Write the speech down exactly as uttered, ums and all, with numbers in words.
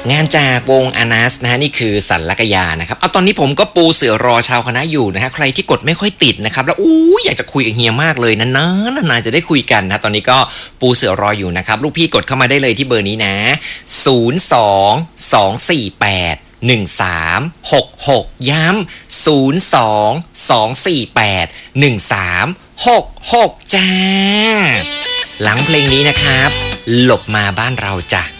งานจากวงอานัสนะฮะนี่คือสันลักยานะครับเอาตอนนี้ผมก็ปูเสือรอชาวคณะอยู่นะฮะใครที่กดไม่ค่อยติดนะครับแล้วอู้อยากจะคุยกับเฮียมากเลยนะนะนานๆจะได้คุยกันนะตอนนี้ก็ปูเสือรออยู่นะครับลูกพี่กดเข้ามาได้เลยที่เบอร์นี้นะศูนย์ สอง สอง สี่ แปด หนึ่ง สาม หก หกย้ำศูนย์ สอง สอง สี่ แปด หนึ่ง สาม หก หกจ้าหลังเพลงนี้นะครับหลบมาบ้านเราจ้ะ